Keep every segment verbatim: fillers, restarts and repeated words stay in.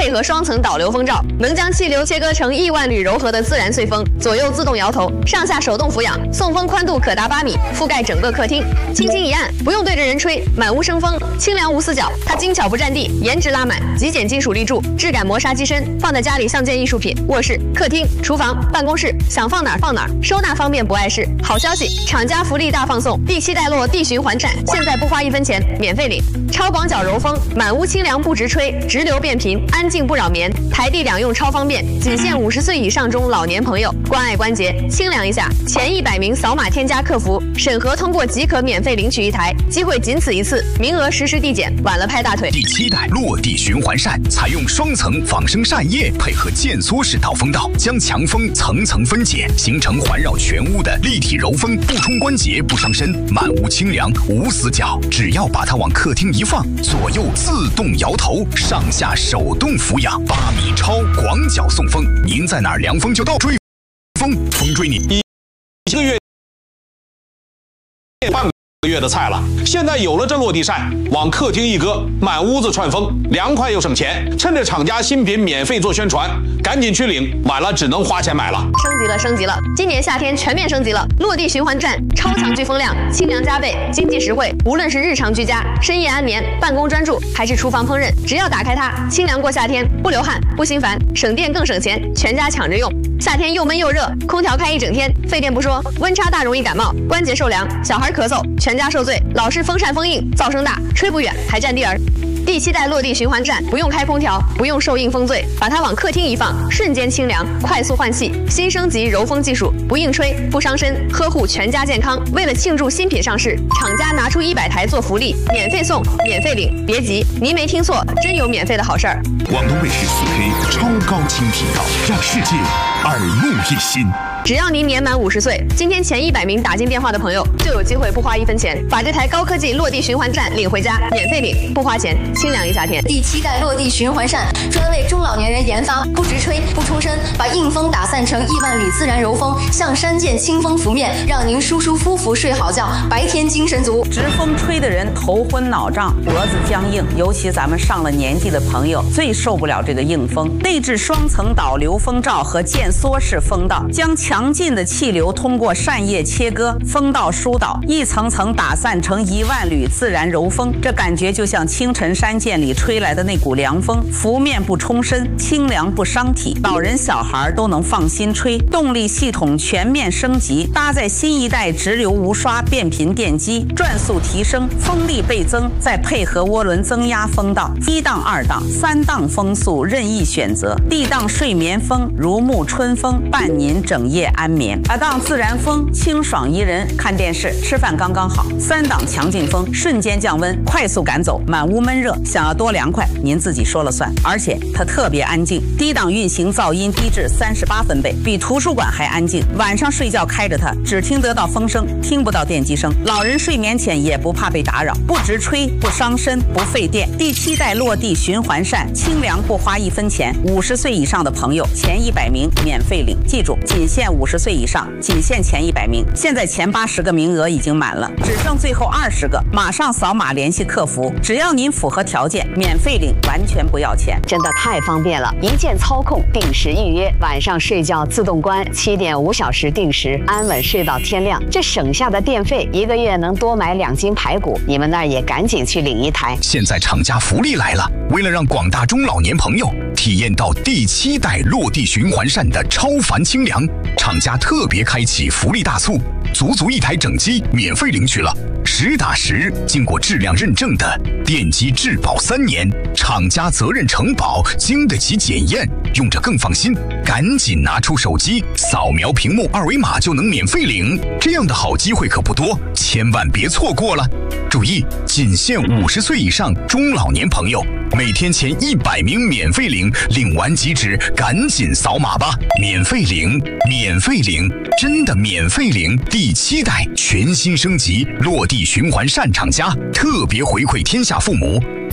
配合双层导流风罩，能将气流切割成亿万缕柔和的自然碎风，左右自动摇头，上下手动俯仰，送风宽度可达八米，覆盖整个客厅。轻轻一按，不用对着人吹，满屋生风，清凉无死角。它精巧不占地，颜值拉满，极简金属立柱，质感磨砂机身，放在家里像件艺术品。卧室、客厅、厨房、办公室，想放哪儿放哪儿，收纳方便不碍事。好消息，厂家福利大放送，第七代落地循环扇，现在不花一分钱，免费领。超广角柔风，满屋清凉不直吹，直流变频，安静不扰眠，台地两用超方便，仅限五十岁以上中老年朋友，关爱关节，清凉一下。前一百名扫码添加客服，审核通过即可免费领取一台，机会仅此一次，名额实时递减，晚了拍大腿。 第七代落地循环扇采用双层仿生扇叶，配合渐缩式导风道，将强风层层分解，形成环绕全屋的立体柔风，不冲关节，不伤身，满屋清凉无死角。只要把它往客厅一放，左右自动摇头，上下手动俯仰，八米超广角送风，您在哪儿凉风就到，追风风追你一个月半个月的菜了。现在有了这落地扇，往客厅一搁，满屋子串风，凉快又省钱。趁着厂家新品免费做宣传，赶紧去领，晚了只能花钱买了。 升级了，升级了！今年夏天全面升级了，落地循环扇超强聚风量，清凉加倍，经济实惠。无论是日常居家、深夜安眠、办公专注，还是厨房烹饪，只要打开它，清凉过夏天，不流汗，不心烦，省电更省钱，全家抢着用。夏天又闷又热，空调开一整天，费电不说，温差大容易感冒，关节受凉，小孩咳嗽，全家受罪。老是风扇风硬，噪声大，吹不远，还占地儿。第七代落地循环扇不用开空调，不用受硬风醉，把它往客厅一放，瞬间清凉，快速换气。新升级柔风技术，不硬吹，不伤身，呵护全家健康。为了庆祝新品上市，厂家拿出一百台做福利，免费送，免费领。别急，您没听错，真有免费的好事儿。 广东卫视四 K 超高清频道，让世界耳目一新。 只要您年满五十岁，今天前一百名打进电话的朋友就有机会不花一分钱，把这台高科技落地循环扇领回家，免费领，不花钱，清凉一夏天。 第七代落地循环扇专为中老年人研发，不直吹，不冲身，把硬风打散成亿万缕自然柔风，像山涧清风拂面，让您舒舒服服睡好觉，白天精神足。 直风吹的人头昏脑胀，脖子僵硬，尤其咱们上了年纪的朋友最受不了这个硬风。内置双层导流风罩和渐缩式风道，将强劲的气流通过扇叶切割，风道疏导，一层层打散成一万缕自然柔风。这感觉就像清晨山涧里吹来的那股凉风，拂面不冲身，清凉不伤体，老人小孩都能放心吹。动力系统全面升级，搭载新一代直流无刷变频电机，转速提升，风力倍增，再配合涡轮增压风道，一档、二档、三档风速任意选择。地档睡眠风如沐春风，伴您整夜安眠。二档自然风清爽宜人，看电视吃饭刚刚好。三档强劲风瞬间降温，快速赶走满屋闷热，想要多凉快您自己说了算。而且它特别安静，低档运行噪音低至三十八分贝，比图书馆还安静。晚上睡觉开着它，只听得到风声，听不到电机声。老人睡眠前也不怕被打扰，不直吹，不伤身，不费电。第七代落地循环扇，清凉不花一分钱。五十岁以上的朋友前一百名免费领，记住仅限五十岁以上，仅限前一百名。现在前八十个名额已经满了，只剩最后二十个，马上扫码联系客服，只要您符合条件，免费领，完全不要钱。 真的太方便了，一键操控，定时预约，晚上睡觉自动关，七点五小时定时，安稳睡到天亮。这省下的电费，一个月能多买两斤排骨。你们那儿也赶紧去领一台。 现在厂家福利来了，为了让广大中老年朋友体验到第七代落地循环扇的超凡清凉，厂家特别开启福利大促，足足一台整机免费领取了，实打实经过质量认证的电机质保三年，厂家责任承保，经得起检验，用着更放心。赶紧拿出手机，扫描屏幕二维码就能免费领，这样的好机会可不多，千万别错过了。注意，仅限五十岁以上中老年朋友，每天前一百名免费领，领完即止，赶紧扫码吧！免费领，免费领，真的免费领！第七代全新升级落地循环扇厂家特别回馈天下父母，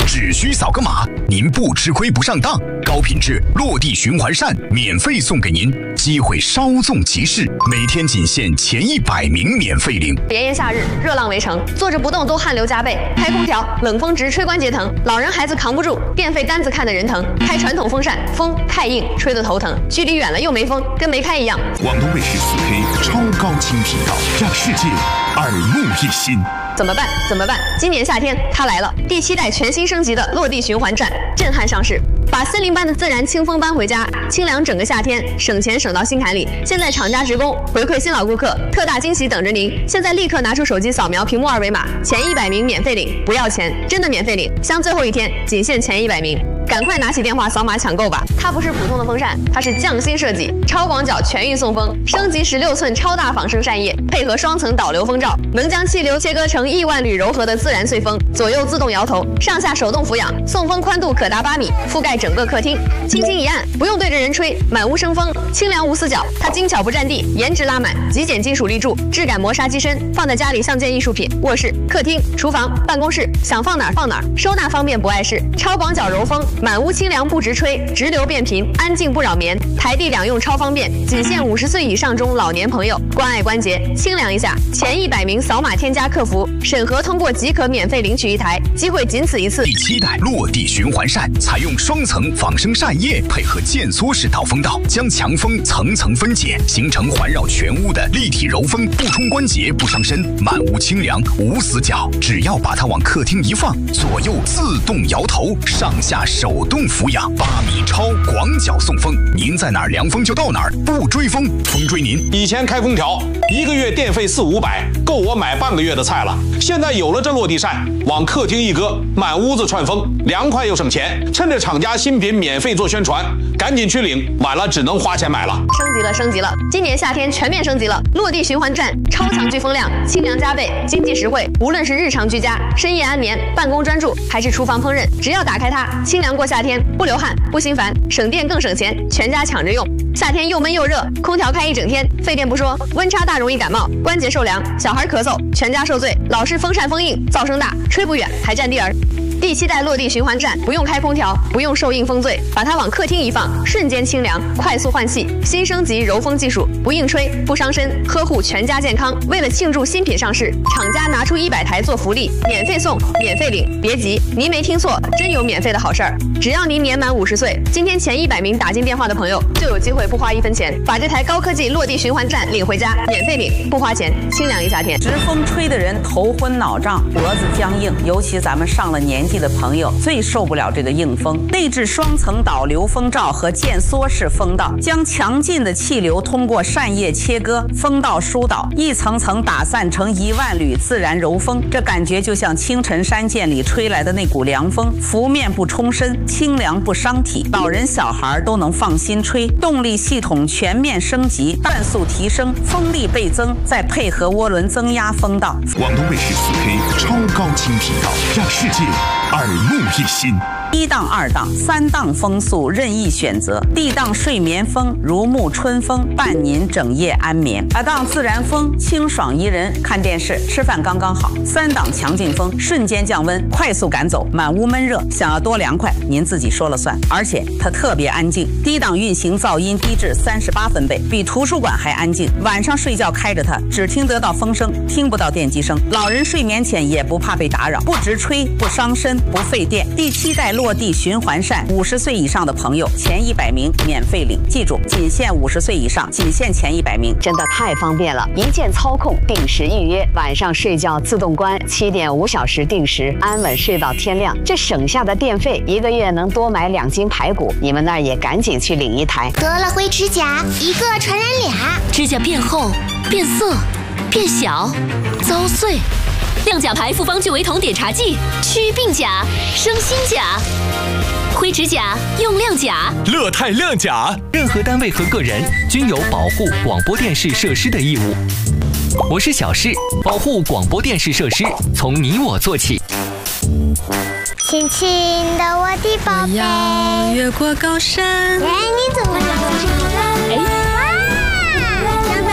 只需扫个码，您不吃亏不上当，高品质落地循环扇免费送给您，机会稍纵即逝，每天仅限前一百名免费领。 炎炎夏日，热浪围城，坐着不动都汗流浃背，开空调冷风直吹关节疼，老人孩子扛不住，电费单子看得人疼，开传统风扇风太硬，吹得头疼，距离远了又没风，跟没开一样。 广东卫视四 K 超高清频道，让世界耳目一新。 怎么办？怎么办？今年夏天它来了，第七代全新升级的落地循环扇震撼上市，把森林般的自然清风搬回家，清凉整个夏天，省钱省到心坎里。现在厂家职工回馈新老顾客，特大惊喜等着您！现在立刻拿出手机扫描屏幕二维码，前一百名免费领，不要钱，真的免费领，像最后一天，仅限前一百名。赶快拿起电话扫码抢购吧！它不是普通的风扇，它是匠心设计、超广角全域送风，升级十六寸超大仿生扇叶，配合双层导流风罩，能将气流切割成亿万缕柔和的自然碎风，左右自动摇头，上下手动俯仰，送风宽度可达八米，覆盖整个客厅。轻轻一按，不用对着人吹，满屋生风，清凉无死角。它精巧不占地，颜值拉满，极简金属立柱，质感磨砂机身，放在家里像件艺术品。卧室、客厅、厨房、办公室，想放哪儿放哪儿，收纳方便不碍事。超广角柔风。满屋清凉不直吹，直流变频，安静不扰眠，台地两用超方便，仅限五十岁以上中老年朋友，关爱关节，清凉一下。前一百名扫码添加客服，审核通过即可免费领取一台，机会仅此一次。 第七代落地循环扇采用双层仿生扇叶，配合渐缩式导风道，将强风层层分解，形成环绕全屋的立体柔风，不冲关节，不伤身，满屋清凉无死角。只要把它往客厅一放，左右自动摇头，上下手动俯仰，八米超广角送风，您在哪儿凉风就到哪儿，不追风，风追您。 以前开空调一个月电费四五百，够我买半个月的菜了。现在有了这落地扇，往客厅一搁，满屋子串风，凉快又省钱。趁着厂家新品免费做宣传，赶紧去领，晚了只能花钱买了。 升级了，升级了！今年夏天全面升级了，落地循环扇超强聚风量，清凉加倍，经济实惠。无论是日常居家、深夜安眠、办公专注，还是厨房烹饪，只要打开它，清凉过夏天。不流汗，不心烦，省电更省钱，全家抢着用。夏天又闷又热，空调开一整天，费电不说，温差大容易感冒，关节受凉，小孩咳嗽，全家受罪。老是风扇风硬，噪声大，吹不远，还占地儿。第七代落地循环扇不用开空调，不用受硬风醉，把它往客厅一放，瞬间清凉，快速换气。新升级柔风技术，不硬吹，不伤身，呵护全家健康。为了庆祝新品上市，厂家拿出一百台做福利，免费送，免费领。别急，您没听错，真有免费的好事儿！只要您年满五十岁，今天前一百名打进电话的朋友，就有机会不花一分钱，把这台高科技落地循环扇领回家，免费领，不花钱，清凉一夏天。 直风吹的人头昏脑胀，脖子僵硬，尤其咱们上了年纪的朋友最受不了这个硬风。内置双层导流风罩和渐缩式风道，将强劲的气流通过扇叶切割，风道疏导，一层层打散成一万缕自然柔风。这感觉就像清晨山涧里吹来的那股凉风，拂面不冲身，清凉不伤体，老人小孩都能放心吹。动力系统全面升级，转速提升，风力倍增，再配合涡轮增压风道。 广东卫视四 K 超高清频道，让世界耳目一新。 一档、二档、三档风速任意选择，地档睡眠风如沐春风，伴您整夜安眠。二档自然风清爽宜人，看电视吃饭刚刚好。三档强劲风瞬间降温，快速赶走满屋闷热，想要多凉快您自己说了算。而且它特别安静，低档运行噪音低至三十八分贝，比图书馆还安静。晚上睡觉开着它，只听得到风声，听不到电机声。老人睡眠前也不怕被打扰，不直吹，不伤身，不费电。第七代落地循环扇，五十岁以上的朋友前一百名免费领，记住，仅限五十岁以上，仅限前一百名， 真的太方便了！一键操控，定时预约，晚上睡觉自动关，七点五小时定时，安稳睡到天亮。这省下的电费，一个月能多买两斤排骨。你们那儿也赶紧去领一台。 得了灰指甲，一个传染俩， 指甲变厚、变色、变小、遭碎。亮甲牌复方聚维酮碘茶剂，祛病甲，生新甲。灰指甲用亮甲， 乐泰亮甲，任何单位和个人均有保护广播电视设施的义务。我是小事，保护广播电视设施从你我做起。 亲亲的我的宝贝， 我要越过高山。 哎，你怎么了？哎。